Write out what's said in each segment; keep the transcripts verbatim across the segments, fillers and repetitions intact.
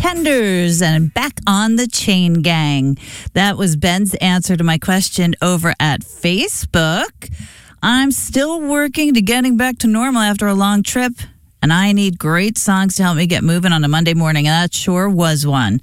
Pretenders and Back on the Chain Gang. That was Ben's answer to my question over at Facebook. I'm still working to getting back to normal after a long trip, and I need great songs to help me get moving on a Monday morning, and that sure was one.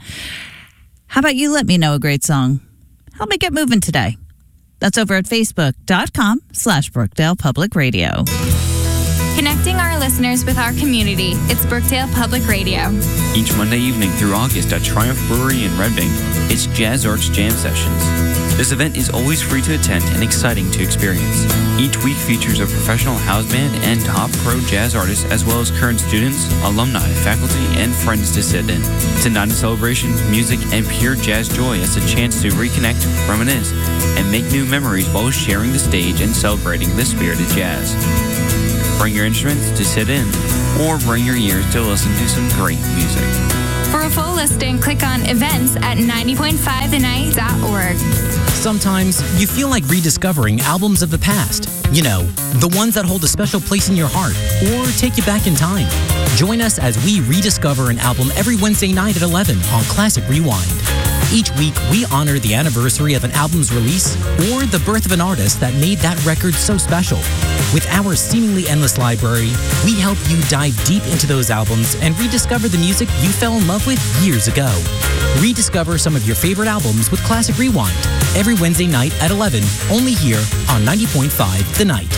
How about you let me know a great song? Help me get moving today. That's over at facebook.com slash Brookdale Public Radio. Connecting our listeners with our community. It's Brookdale Public Radio. Each Monday evening through August at Triumph Brewery in Red Bank, it's Jazz Arts Jam Sessions. This event is always free to attend and exciting to experience. Each week features a professional house band and top pro jazz artists, as well as current students, alumni, faculty, and friends to sit in. It's a night of celebration, music, and pure jazz joy as a chance to reconnect, reminisce, and make new memories while sharing the stage and celebrating the spirit of jazz. Bring your instruments to sit in, or bring your ears to listen to some great music. For a full listing, click on events at ninety point five the night dot org. Sometimes you feel like rediscovering albums of the past. You know, the ones that hold a special place in your heart or take you back in time. Join us as we rediscover an album every Wednesday night at eleven on Classic Rewind. Each week, we honor the anniversary of an album's release or the birth of an artist that made that record so special. With our seemingly endless library, we help you dive deep into those albums and rediscover the music you fell in love with years ago. Rediscover some of your favorite albums with Classic Rewind every Wednesday night at eleven, only here on ninety point five The Night.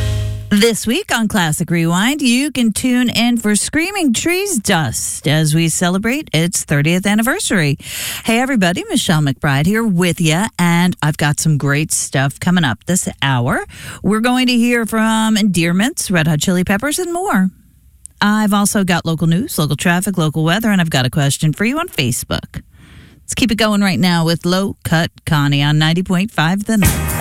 This week on Classic Rewind, you can tune in for Screaming Trees Dust as we celebrate its thirtieth anniversary. Hey, everybody, Michelle McBride here with you, and I've got some great stuff coming up this hour. We're going to hear from Endearments, Red Hot Chili Peppers, and more. I've also got local news, local traffic, local weather, and I've got a question for you on Facebook. Let's keep it going right now with Low Cut Connie on ninety point five The Night.